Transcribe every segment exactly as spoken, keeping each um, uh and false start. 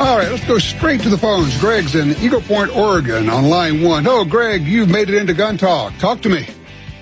All right, let's go straight to the phones. Greg's in Eagle Point, Oregon on line one. Oh, Greg, you've made it into Gun Talk. Talk to me.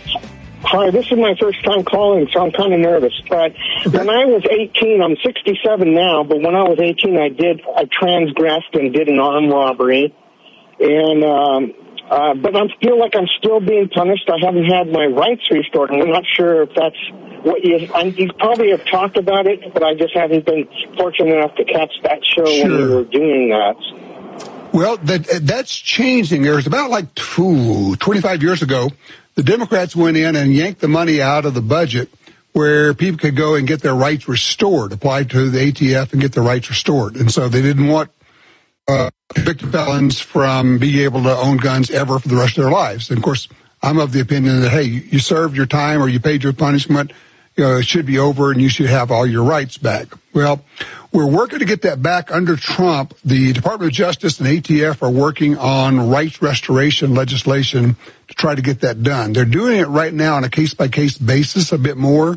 Hi, this is my first time calling, so I'm kind of nervous. But okay. When I was eighteen, I'm sixty-seven now, but when I was eighteen, I did, I transgressed and did an armed robbery. And, um, uh, but I feel like I'm still being punished. I haven't had my rights restored, and I'm not sure if that's what you, I, you probably have talked about it, but I just haven't been fortunate enough to catch that show sure. when we were doing that. Well, that, that's changing. There's about like two, twenty-five years ago, the Democrats went in and yanked the money out of the budget where people could go and get their rights restored, apply to the A T F and get their rights restored. And so they didn't want uh, convicted felons from being able to own guns ever for the rest of their lives. And, of course, I'm of the opinion that, hey, you served your time or you paid your punishment, you know, it should be over and you should have all your rights back. Well, we're working to get that back under Trump. The Department of Justice and A T F are working on rights restoration legislation to try to get that done. They're doing it right now on a case-by-case basis a bit more,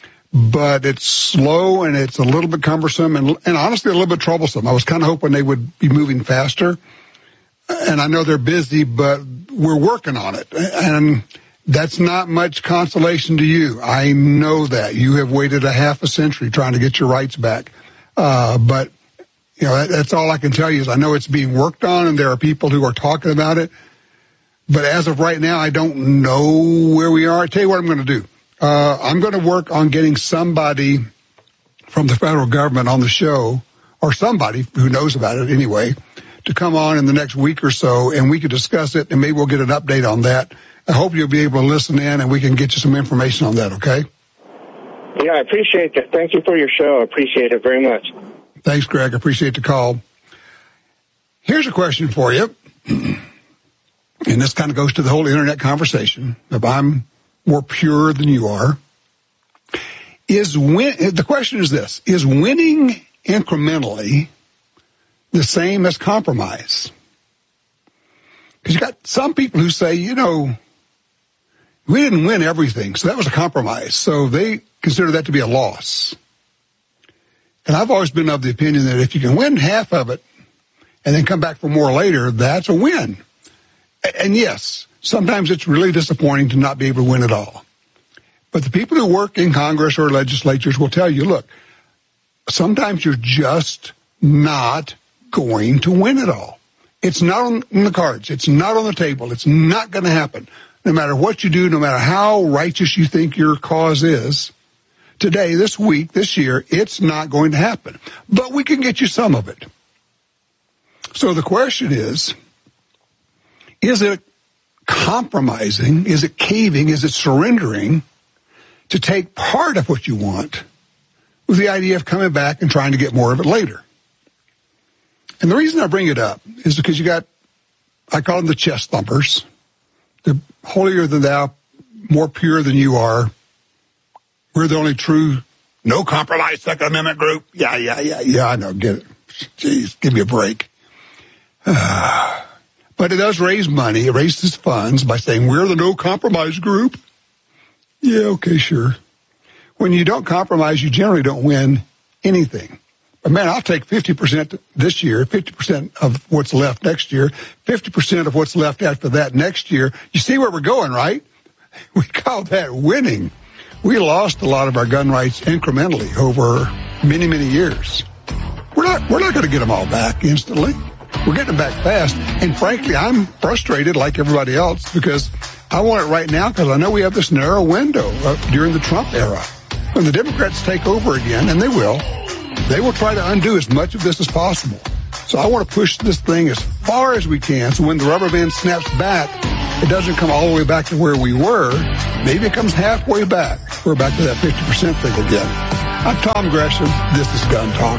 but it's slow and it's a little bit cumbersome and, and honestly a little bit troublesome. I was kind of hoping they would be moving faster, and I know they're busy, but we're working on it. And that's not much consolation to you. I know that. You have waited a half a century trying to get your rights back. Uh, but, you know, that, that's all I can tell you is I know it's being worked on and there are people who are talking about it. But as of right now, I don't know where we are. I tell you what I'm going to do. Uh, I'm going to work on getting somebody from the federal government on the show, or somebody who knows about it anyway, to come on in the next week or so and we can discuss it and maybe we'll get an update on that. I hope you'll be able to listen in and we can get you some information on that, okay? Yeah, I appreciate that. Thank you for your show. I appreciate it very much. Thanks, Greg. I appreciate the call. Here's a question for you. And this kind of goes to the whole internet conversation. If I'm more pure than you are, is win, the question is this, is winning incrementally the same as compromise? Because you got some people who say, you know, we didn't win everything, so that was a compromise. So they consider that to be a loss. And I've always been of the opinion that if you can win half of it and then come back for more later, that's a win. And yes, sometimes it's really disappointing to not be able to win at all. But the people who work in Congress or legislatures will tell you, look, sometimes you're just not going to win it all. It's not on the cards. It's not on the table. It's not going to happen. No matter what you do, no matter how righteous you think your cause is, today, this week, this year, it's not going to happen. But we can get you some of it. So the question is, is it compromising? Is it caving? Is it surrendering to take part of what you want with the idea of coming back and trying to get more of it later? And the reason I bring it up is because you got, I call them the chest thumpers. They're holier than thou, more pure than you are. We're the only true, no compromise Second Amendment group. Yeah, yeah, yeah, yeah, I know, get it. Jeez, give me a break. Uh, but it does raise money. It raises funds by saying we're the no compromise group. Yeah, okay, sure. When you don't compromise, you generally don't win anything. But man, I'll take fifty percent this year, fifty percent of what's left next year, fifty percent of what's left after that next year. You see where we're going, right? We call that winning. We lost a lot of our gun rights incrementally over many, many years. We're not, we're not going to get them all back instantly. We're getting them back fast. And frankly, I'm frustrated like everybody else because I want it right now because I know we have this narrow window uh, during the Trump era. When the Democrats take over again, and they will, they will try to undo as much of this as possible. So I want to push this thing as far as we can so when the rubber band snaps back, it doesn't come all the way back to where we were. Maybe it comes halfway back. We're back to that fifty percent thing again. I'm Tom Gresham. This is Gun Talk.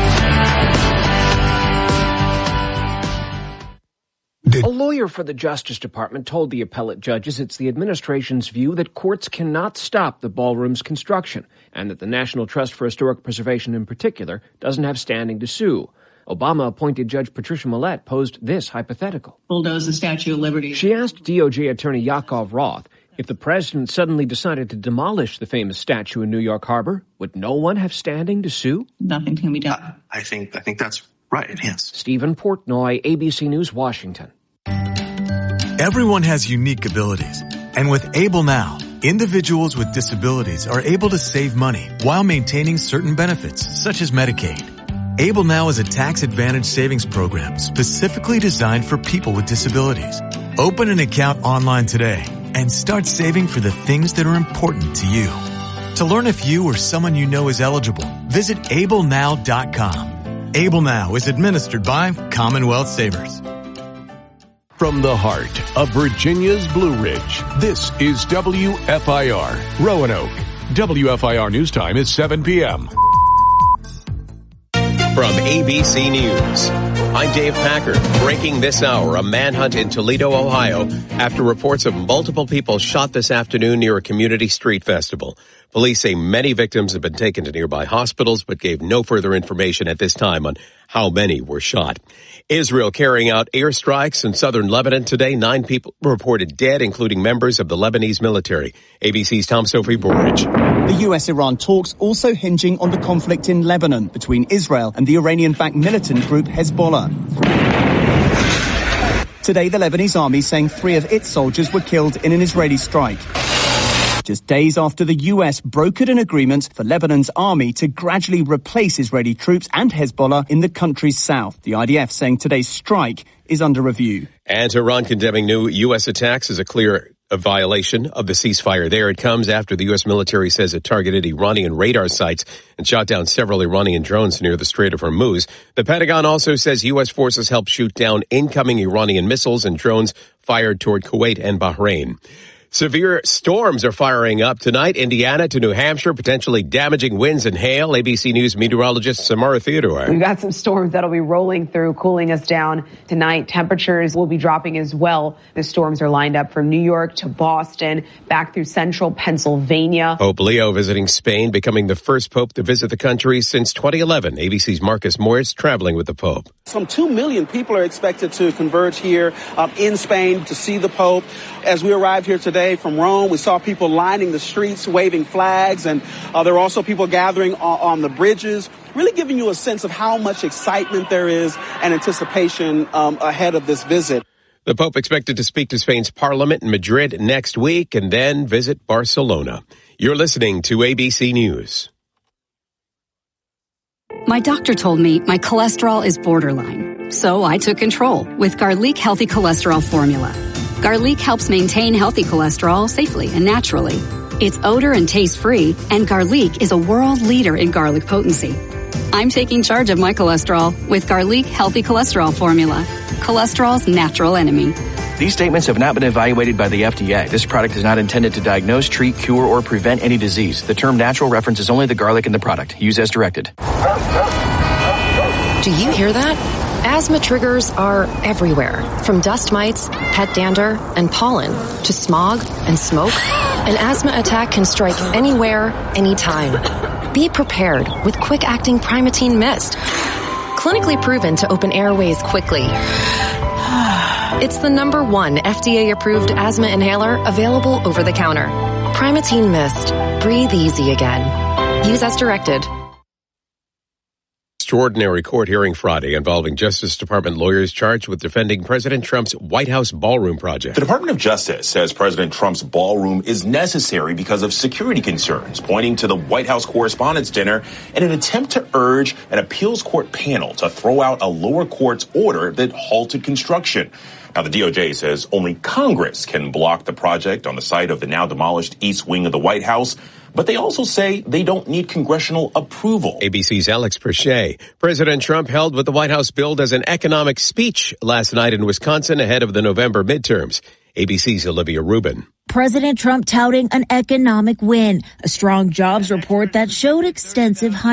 Did- A lawyer for the Justice Department told the appellate judges it's the administration's view that courts cannot stop the ballroom's construction and that the National Trust for Historic Preservation in particular doesn't have standing to sue. Obama-appointed Judge Patricia Millett posed this hypothetical. Bulldoze the Statue of Liberty. She asked D O J Attorney Yakov Roth, if the president suddenly decided to demolish the famous statue in New York Harbor, would no one have standing to sue? Nothing can be done. I think I think that's Right, enhance. Stephen Portnoy, A B C News, Washington. Everyone has unique abilities. And with Able Now, individuals with disabilities are able to save money while maintaining certain benefits, such as Medicaid. Able Now is a tax-advantaged savings program specifically designed for people with disabilities. Open an account online today and start saving for the things that are important to you. To learn if you or someone you know is eligible, visit able now dot com. Able Now is administered by Commonwealth Savers. From the heart of Virginia's Blue Ridge, this is W F I R, Roanoke. W F I R News Time is seven p.m. From A B C News, I'm Dave Packard. Breaking this hour, a manhunt in Toledo, Ohio, after reports of multiple people shot this afternoon near a community street festival. Police say many victims have been taken to nearby hospitals, but gave no further information at this time on how many were shot. Israel carrying out airstrikes in southern Lebanon today. Nine people reported dead, including members of the Lebanese military. A B C's Tom Sophie Borridge. The U S-Iran talks also hinging on the conflict in Lebanon between Israel and the Iranian-backed militant group Hezbollah. Today, the Lebanese army saying three of its soldiers were killed in an Israeli strike. Just days after the U S brokered an agreement for Lebanon's army to gradually replace Israeli troops and Hezbollah in the country's south. The I D F saying today's strike is under review. And Iran condemning new U S attacks as a clear a violation of the ceasefire there. It comes after the U S military says it targeted Iranian radar sites and shot down several Iranian drones near the Strait of Hormuz. The Pentagon also says U S forces helped shoot down incoming Iranian missiles and drones fired toward Kuwait and Bahrain. Severe storms are firing up tonight, Indiana to New Hampshire, potentially damaging winds and hail. A B C News meteorologist Samara Theodore. We've got some storms that'll be rolling through, cooling us down tonight. Temperatures will be dropping as well. The storms are lined up from New York to Boston, back through central Pennsylvania. Pope Leo visiting Spain, becoming the first pope to visit the country since twenty eleven. A B C's Marcus Morris traveling with the Pope. Some two million people are expected to converge here um, in Spain to see the Pope. As we arrived here today from Rome, we saw people lining the streets, waving flags, and uh, there were also people gathering on, on the bridges, really giving you a sense of how much excitement there is and anticipation um, ahead of this visit. The Pope expected to speak to Spain's parliament in Madrid next week and then visit Barcelona. You're listening to A B C News. My doctor told me my cholesterol is borderline, so I took control with Garlic Healthy Cholesterol Formula. Garlic helps maintain healthy cholesterol safely and naturally. It's odor and taste-free, and Garlic is a world leader in garlic potency. I'm taking charge of my cholesterol with Garlic Healthy Cholesterol Formula, cholesterol's natural enemy. These statements have not been evaluated by the F D A. This product is not intended to diagnose, treat, cure, or prevent any disease. The term natural references only the garlic in the product. Use as directed. Do you hear that? Asthma triggers are everywhere, from dust mites, pet dander, and pollen, to smog and smoke. An asthma attack can strike anywhere, anytime. Be prepared with quick-acting Primatene Mist. Clinically proven to open airways quickly. It's the number one F D A-approved asthma inhaler available over the counter. Primatene Mist. Breathe easy again. Use as directed. Extraordinary court hearing Friday involving Justice Department lawyers charged with defending President Trump's White House ballroom project. The Department of Justice says President Trump's ballroom is necessary because of security concerns, pointing to the White House Correspondents' Dinner in an attempt to urge an appeals court panel to throw out a lower court's order that halted construction. Now, the D O J says only Congress can block the project on the site of the now demolished East Wing of the White House. But they also say they don't need congressional approval. A B C's Alex Perche. President Trump held what the White House billed as an economic speech last night in Wisconsin ahead of the November midterms. A B C's Olivia Rubin. President Trump touting an economic win, a strong jobs report that showed extensive hiring.